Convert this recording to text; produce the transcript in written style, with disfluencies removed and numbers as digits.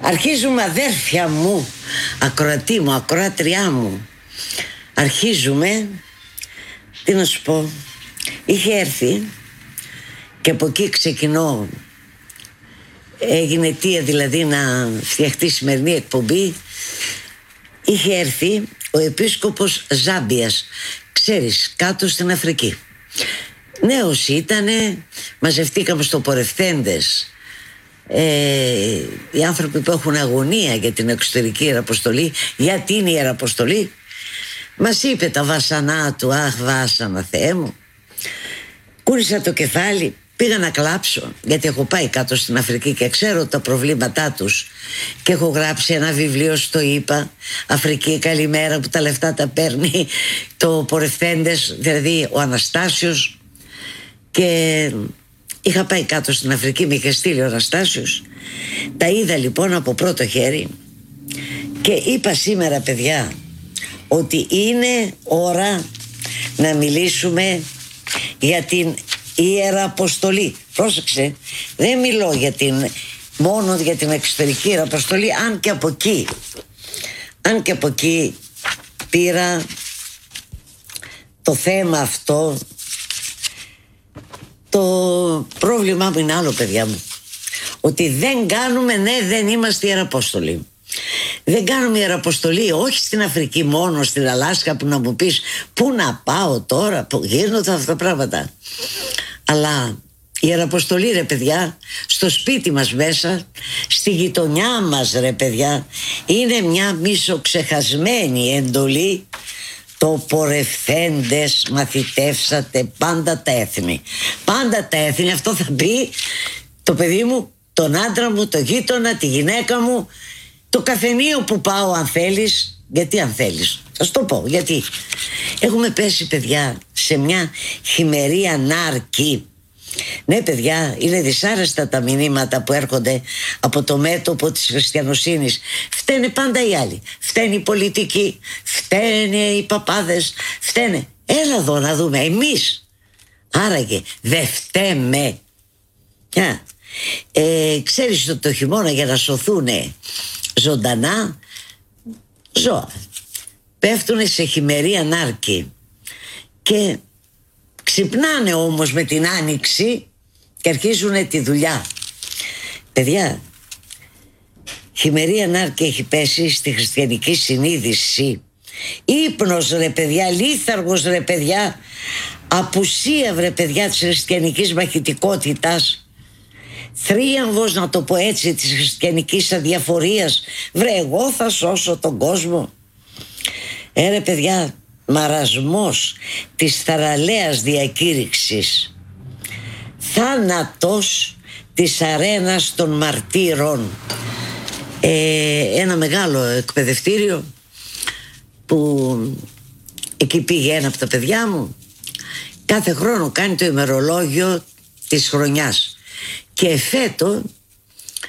Αρχίζουμε, αδέρφια μου, ακροατή μου, ακροάτριά μου. Αρχίζουμε, τι να σου πω, είχε έρθει και από εκεί ξεκινώ. Έγινε αιτία δηλαδή να φτιαχτεί η σημερινή εκπομπή. Είχε έρθει ο επίσκοπος Ζάμπιας, ξέρεις, κάτω στην Αφρική. Νέος ήτανε, μαζευτήκαμε στο Πορευθέντες, οι άνθρωποι που έχουν αγωνία για την εξωτερική ιεραποστολή, για την ιεραποστολή. Μας είπε τα βάσανά του, αχ βάσανα Θεέ μου. Κούνησα το κεφάλι, πήγα να κλάψω, γιατί έχω πάει κάτω στην Αφρική και ξέρω τα προβλήματά τους και έχω γράψει ένα βιβλίο στο ΙΠΑ, Αφρική καλημέρα, που τα λεφτά τα παίρνει το Πορευθέντες, δηλαδή ο Αναστάσιος. Και είχα πάει κάτω στην Αφρική, με είχε στείλει ο Αναστάσιος. Τα είδα λοιπόν από πρώτο χέρι και είπα σήμερα, παιδιά, ότι είναι ώρα να μιλήσουμε για την ιεραποστολή. Πρόσεξε, δεν μιλώ μόνο για την εξωτερική ιεραποστολή, αν και από εκεί πήρα το θέμα αυτό. Το πρόβλημά μου είναι άλλο, παιδιά μου, ότι δεν είμαστε ιεραπόστολοι. Δεν κάνουμε ιεραποστολή, όχι στην Αφρική μόνο, στην Αλάσκα, που να μου πεις πού να πάω τώρα, που γίνονται αυτά τα πράγματα. Αλλά η ιεραποστολή, ρε παιδιά, στο σπίτι μας μέσα, στη γειτονιά μας, ρε παιδιά, είναι μια μισοξεχασμένη εντολή. Το Πορευθέντες μαθητεύσατε πάντα τα έθνη. Πάντα τα έθνη, αυτό θα πει το παιδί μου, τον άντρα μου, το γείτονα, τη γυναίκα μου, το καφενείο που πάω, αν θέλεις. Γιατί αν θέλεις, θα σου το πω γιατί. Έχουμε πέσει, παιδιά, σε μια χειμερή ανάρκη. Ναι, παιδιά, είναι δυσάρεστα τα μηνύματα που έρχονται από το μέτωπο της χριστιανοσύνης. Φταίνε πάντα οι άλλοι. Φταίνε οι πολιτικοί, φταίνε οι παπάδες, φταίνε. Έλα εδώ να δούμε εμείς. Άραγε δεν φταίμε. Ξέρεις ότι το χειμώνα, για να σωθούν ζωντανά ζώα, πέφτουν σε χειμερή ανάρκη και ξυπνάνε όμως με την άνοιξη και αρχίζουν τη δουλειά. Παιδιά, χειμερή ανάρκη έχει πέσει στη χριστιανική συνείδηση. Ύπνος, ρε παιδιά, λίθαργος, ρε παιδιά, απουσία, ρε παιδιά, της χριστιανικής μαχητικότητας, θρίαμβος, να το πω έτσι, της χριστιανικής αδιαφορίας. Βρε, εγώ θα σώσω τον κόσμο. Ρε παιδιά, μαρασμός της θαραλέας διακήρυξης, θάνατος της αρένας των μαρτύρων. Ένα μεγάλο εκπαιδευτήριο που εκεί πήγε ένα από τα παιδιά μου, κάθε χρόνο κάνει το ημερολόγιο της χρονιάς και φέτο